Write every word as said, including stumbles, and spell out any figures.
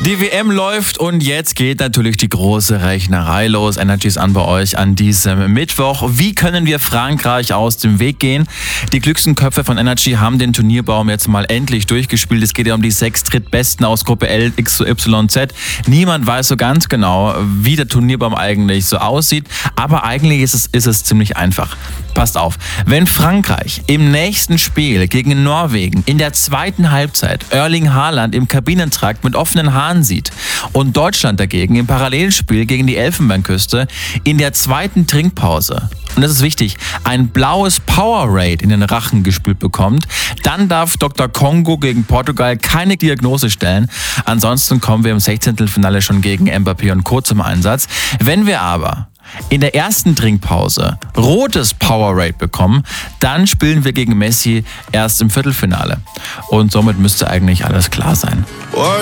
Die W M läuft und jetzt geht natürlich die große Rechnerei los. Energy ist an bei euch an diesem Mittwoch. Wie können wir Frankreich aus dem Weg gehen? Die klügsten Köpfe von Energy haben den Turnierbaum jetzt mal endlich durchgespielt. Es geht ja um die sechs Drittbesten aus Gruppe L, X, Y, Z. Niemand weiß so ganz genau, wie der Turnierbaum eigentlich so aussieht, aber eigentlich ist es, ist es ziemlich einfach. Passt auf, wenn Frankreich im nächsten Spiel gegen Norwegen in der zweiten Halbzeit Erling Haaland im Kabinentrakt mit offenen Haaren sieht und Deutschland dagegen im Parallelspiel gegen die Elfenbeinküste in der zweiten Trinkpause, und das ist wichtig, ein blaues Powerade in den Rachen gespült bekommt, dann darf Doktor Kongo gegen Portugal keine Diagnose stellen. Ansonsten kommen wir im Sechzehntelfinale schon gegen Mbappé und Co. zum Einsatz. Wenn wir aber in der ersten Trinkpause rotes Powerade bekommen, dann spielen wir gegen Messi erst im Viertelfinale. Und somit müsste eigentlich alles klar sein.